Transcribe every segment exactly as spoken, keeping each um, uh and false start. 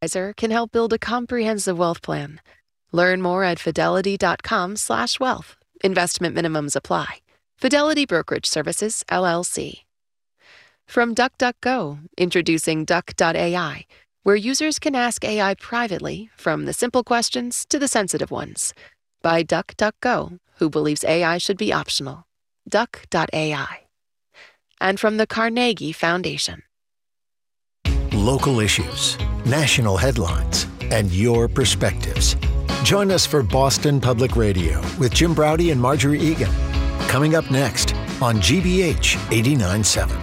Advisor can help build a comprehensive wealth plan. Learn more at fidelity.com slash wealth. Investment minimums apply. Fidelity Brokerage Services, L L C. From DuckDuckGo, introducing Duck dot A I, where users can ask A I privately, from the simple questions to the sensitive ones. By DuckDuckGo, who believes A I should be optional. Duck dot A I. And from the Carnegie Foundation. Local issues, national headlines, and your perspectives. Join us for Boston Public Radio with Jim Braude and Marjorie Egan. Coming up next on G B H eighty-nine point seven.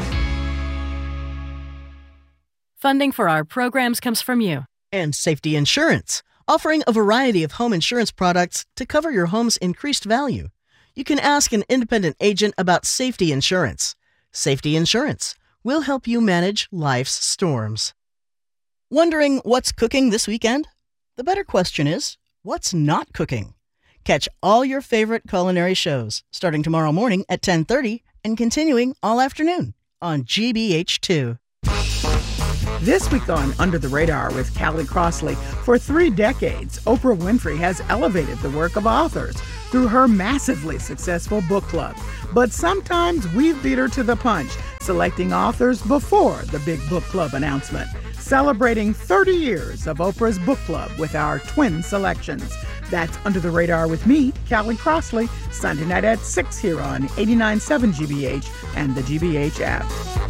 Funding for our programs comes from you. And Safety Insurance, offering a variety of home insurance products to cover your home's increased value. You can ask an independent agent about Safety Insurance. Safety Insurance will help you manage life's storms. Wondering what's cooking this weekend? The better question is, what's not cooking? Catch all your favorite culinary shows starting tomorrow morning at ten thirty and continuing all afternoon on G B H two. This week on Under the Radar with Callie Crossley, for three decades, Oprah Winfrey has elevated the work of authors through her massively successful book club. But sometimes we've beat her to the punch, selecting authors before the big book club announcement. Celebrating thirty years of Oprah's book club with our twin selections. That's Under the Radar with me, Callie Crossley, Sunday night at six here on eighty-nine point seven G B H and the G B H app.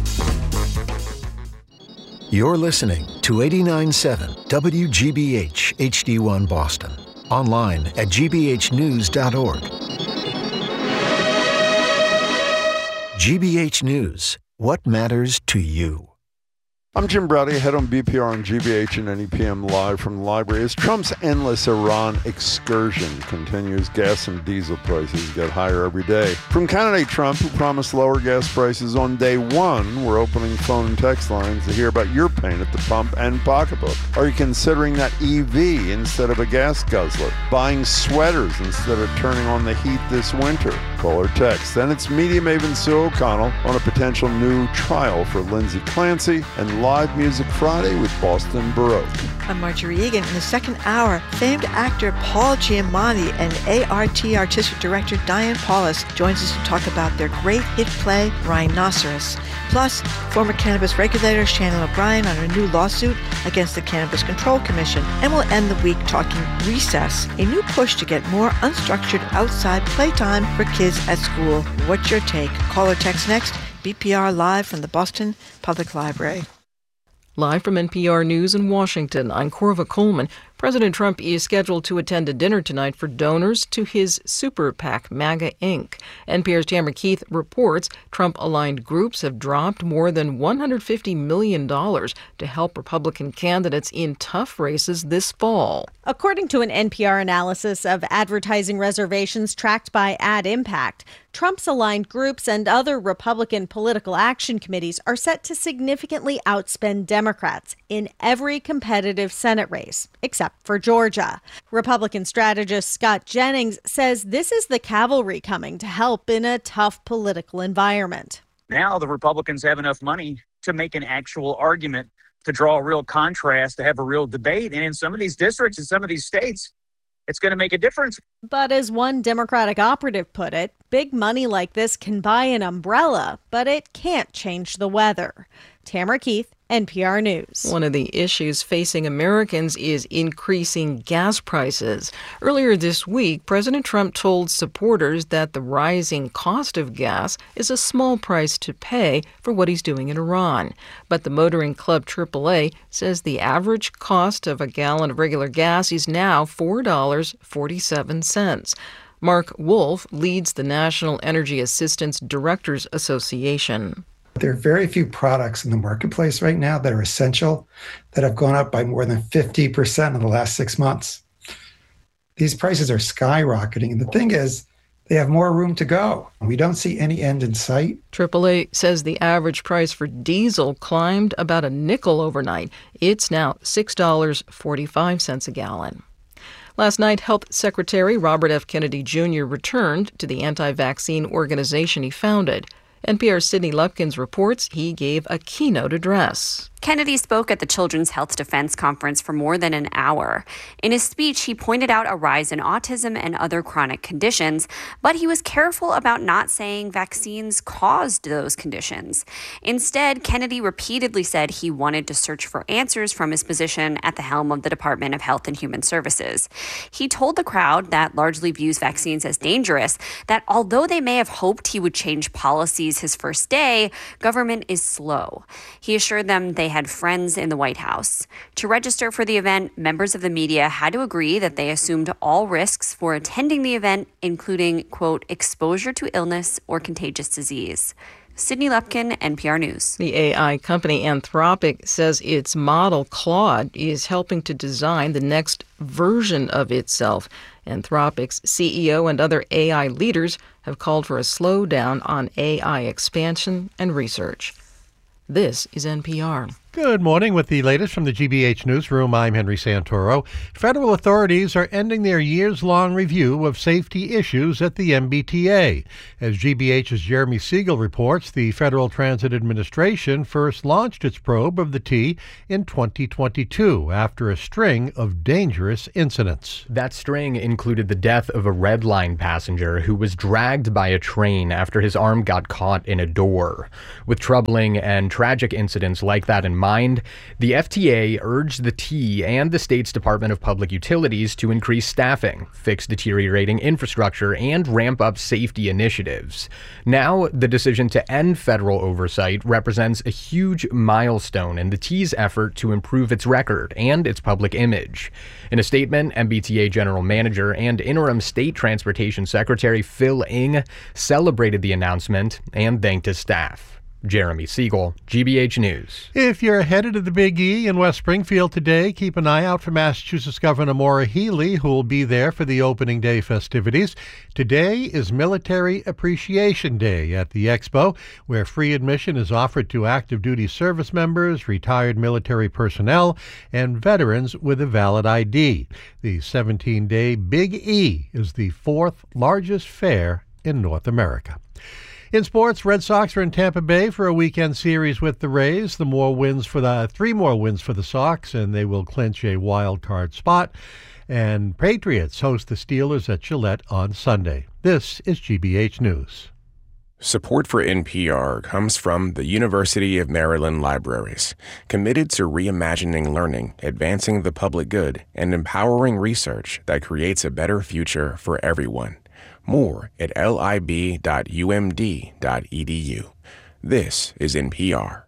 You're listening to eighty-nine point seven W G B H H D one Boston. Online at g b h news dot org. G B H News. What matters to you? I'm Jim Braude, head on B P R on G B H and N E P M live from the library. As Trump's endless Iran excursion continues, gas and diesel prices get higher every day. From candidate Trump, who promised lower gas prices on day one, we're opening phone and text lines to hear about your pain at the pump and pocketbook. Are you considering that E V instead of a gas guzzler? Buying sweaters instead of turning on the heat this winter? Call or text. Then it's Media Maven Sue O'Connell on a potential new trial for Lindsay Clancy and Live Music Friday with Boston Baroque. I'm Marjorie Egan. In the second hour, famed actor Paul Giamatti and A R T artistic director Diane Paulus joins us to talk about their great hit play, Rhinoceros. Plus, former cannabis regulator Shannon O'Brien on her new lawsuit against the Cannabis Control Commission. And we'll end the week talking recess, a new push to get more unstructured outside playtime for kids at school. What's your take? Call or text next. B P R Live from the Boston Public Library. Live from N P R News in Washington, I'm Corva Coleman. President Trump is scheduled to attend a dinner tonight for donors to his super PAC, MAGA Incorporated. N P R's Tamara Keith reports Trump-aligned groups have dropped more than one hundred fifty million dollars to help Republican candidates in tough races this fall. According to an N P R analysis of advertising reservations tracked by Ad Impact, Trump's aligned groups and other Republican political action committees are set to significantly outspend Democrats in every competitive Senate race, except for Georgia. Republican strategist Scott Jennings says this is the cavalry coming to help in a tough political environment. Now the Republicans have enough money to make an actual argument, to draw a real contrast, to have a real debate. And in some of these districts, in some of these states, it's going to make a difference. But as one Democratic operative put it, big money like this can buy an umbrella, but it can't change the weather. Tamara Keith, N P R News. One of the issues facing Americans is increasing gas prices. Earlier this week, President Trump told supporters that the rising cost of gas is a small price to pay for what he's doing in Iran. But the motoring club triple A says the average cost of a gallon of regular gas is now four dollars and forty-seven cents. Mark Wolf leads the National Energy Assistance Directors Association. There are very few products in the marketplace right now that are essential that have gone up by more than fifty percent in the last six months. These prices are skyrocketing. And the thing is, they have more room to go. We don't see any end in sight. triple A says the average price for diesel climbed about a nickel overnight. It's now six dollars and forty-five cents a gallon. Last night, Health Secretary Robert F. Kennedy Junior returned to the anti-vaccine organization he founded. N P R's Sydney Lupkins reports he gave a keynote address. Kennedy spoke at the Children's Health Defense Conference for more than an hour. In his speech, he pointed out a rise in autism and other chronic conditions, but he was careful about not saying vaccines caused those conditions. Instead, Kennedy repeatedly said he wanted to search for answers from his position at the helm of the Department of Health and Human Services. He told the crowd that largely views vaccines as dangerous that although they may have hoped he would change policies his first day, government is slow. He assured them they had friends in the White House. To register for the event, members of the media had to agree that they assumed all risks for attending the event, including, quote, exposure to illness or contagious disease. Sydney Lupkin, N P R News. The A I company Anthropic says its model Claude is helping to design the next version of itself. Anthropic's C E O and other A I leaders have called for a slowdown on A I expansion and research. This is N P R. Good morning. With the latest from the G B H Newsroom, I'm Henry Santoro. Federal authorities are ending their years-long review of safety issues at the M B T A. As G B H's Jeremy Siegel reports, the Federal Transit Administration first launched its probe of the T in twenty twenty-two after a string of dangerous incidents. That string included the death of a Red Line passenger who was dragged by a train after his arm got caught in a door. With troubling and tragic incidents like that in mind, the F T A urged the T and the state's Department of Public Utilities to increase staffing, fix deteriorating infrastructure, and ramp up safety initiatives. Now, the decision to end federal oversight represents a huge milestone in the T's effort to improve its record and its public image. In a statement, M B T A General Manager and Interim State Transportation Secretary Phil Ing celebrated the announcement and thanked his staff. Jeremy Siegel, G B H News. If you're headed to the Big E in West Springfield today, keep an eye out for Massachusetts Governor Maura Healey, who will be there for the opening day festivities. Today is Military Appreciation Day at the Expo, where free admission is offered to active duty service members, retired military personnel, and veterans with a valid I D. The seventeen-day Big E is the fourth largest fair in North America. In sports, Red Sox are in Tampa Bay for a weekend series with the Rays. The more wins for the three more wins for the Sox, and they will clinch a wild card spot. And Patriots host the Steelers at Gillette on Sunday. This is G B H News. Support for N P R comes from the University of Maryland Libraries, committed to reimagining learning, advancing the public good, and empowering research that creates a better future for everyone. More at lib dot u m d dot e d u. This is N P R.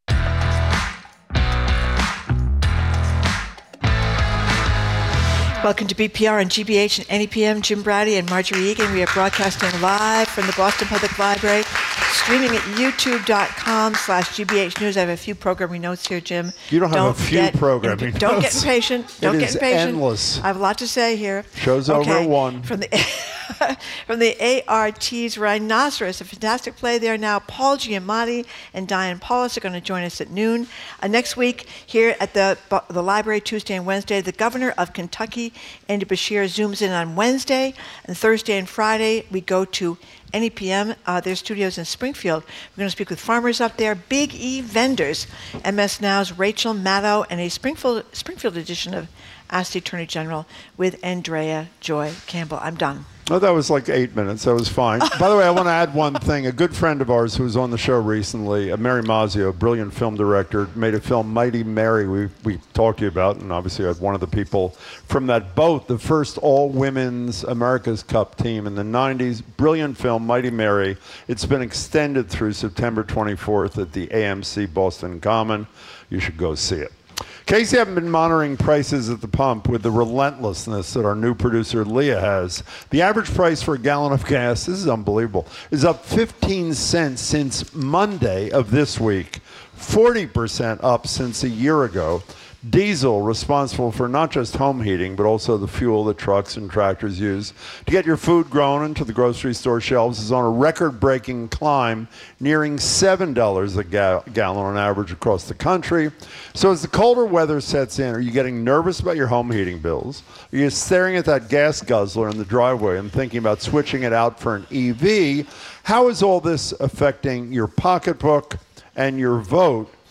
Welcome to B P R and G B H and N E P M. Jim Braude and Marjorie Egan. We are broadcasting live from the Boston Public Library, streaming at youtube dot com slash G B H News. I have a few programming notes here, Jim. You don't have don't a few get, programming Don't notes. get impatient. Don't it get is impatient. endless. I have a lot to say here. Show's okay. over at one. From the From the A R T's Rhinoceros, a fantastic play there now. Paul Giamatti and Diane Paulus are going to join us at noon. Uh, next week, here at the the library, Tuesday and Wednesday, the governor of Kentucky, Andy Beshear, zooms in on Wednesday. And Thursday and Friday, we go to N E P M, uh, their studios in Springfield. We're going to speak with farmers up there, Big E vendors. M S Now's Rachel Maddow, and a Springfield Springfield edition of Ask the Attorney General with Andrea Joy Campbell. I'm done. Oh, that was like eight minutes. That was fine. By the way, I want to add one thing. A good friend of ours who was on the show recently, uh, Mary Mazzio, a brilliant film director, made a film, Mighty Mary, we we talked to you about, and obviously I was one of the people from that boat, the first all-women's America's Cup team in the nineties. Brilliant film, Mighty Mary. It's been extended through September twenty-fourth at the A M C Boston Common. You should go see it. In case you haven't been monitoring prices at the pump with the relentlessness that our new producer Leah has, the average price for a gallon of gas, this is unbelievable, is up fifteen cents since Monday of this week, forty percent up since a year ago. Diesel, responsible for not just home heating, but also the fuel that trucks and tractors use to get your food grown into the grocery store shelves, is on a record-breaking climb, nearing seven dollars a ga- gallon on average across the country. So as the colder weather sets in, are you getting nervous about your home heating bills? Are you staring at that gas guzzler in the driveway and thinking about switching it out for an E V? How is all this affecting your pocketbook and your vote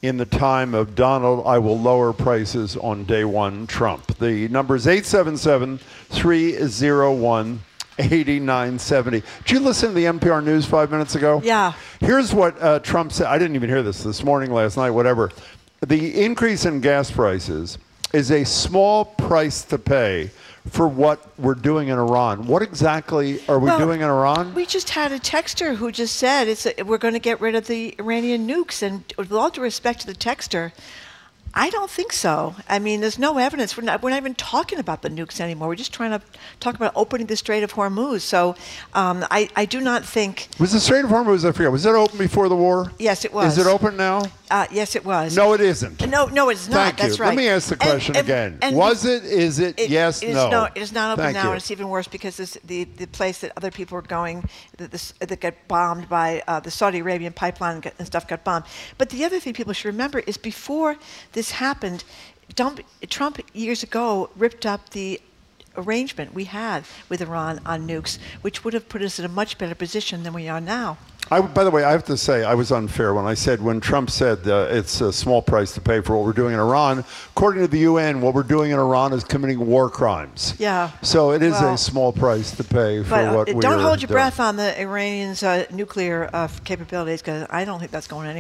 in the time of Donald, I will lower prices on day one Trump. The number is eight seven seven, three oh one, eight nine seven oh. Did you listen to the N P R News five minutes ago? Yeah. Here's what uh, Trump said. I didn't even hear this this morning, last night, whatever. The increase in gas prices is a small price to pay for what we're doing in Iran. What exactly are we well, doing in Iran? We just had a texter who just said it's a, we're going to get rid of the Iranian nukes. And with all due respect to the texter, I don't think so. I mean, there's no evidence. We're not, we're not even talking about the nukes anymore. We're just trying to talk about opening the Strait of Hormuz. So um, I, I do not think... Was the Strait of Hormuz, I forget, was it open before the war? Yes, it was. Is it open now? Uh, yes, it was. No, it isn't. No, no, it's not. Thank That's you. right. Let me ask the question and, again. And, and was it, is it, it yes, it is no? No, it is not open Thank now, you. and it's even worse because this, the, the place that other people are going, that, this, that got bombed by uh, the Saudi Arabian pipeline and, got, and stuff got bombed. But the other thing people should remember is before this happened, Trump, Trump years ago ripped up the arrangement we had with Iran on nukes, which would have put us in a much better position than we are now. I, by the way, I have to say I was unfair when I said, when Trump said uh, it's a small price to pay for what we're doing in Iran, according to the U N, what we're doing in Iran is committing war crimes. Yeah. So it is well, a small price to pay for but, what uh, we are don't hold your doing. breath on the Iranians' uh, nuclear uh, capabilities, because I don't think that's going anywhere.